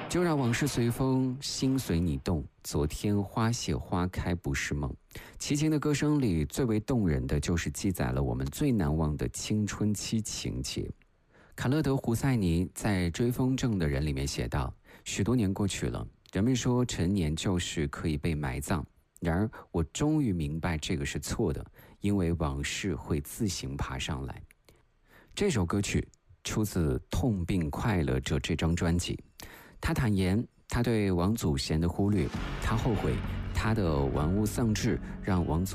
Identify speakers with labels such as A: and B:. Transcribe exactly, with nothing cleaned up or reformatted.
A: 就让往事随风，心随你动。昨天花谢花开不是梦。齐秦的歌声里最为动人的就是记载了我们最难忘的青春期情节。卡勒德·胡塞尼在《追风筝的人》里面写道，许多年过去了，人们说成年就是可以被埋葬，然而我终于明白这个是错的，因为往事会自行爬上来。这首歌曲出自《痛并快乐着》这张专辑。他坦言，他对王祖贤的忽略，他后悔他的玩物丧志让王祖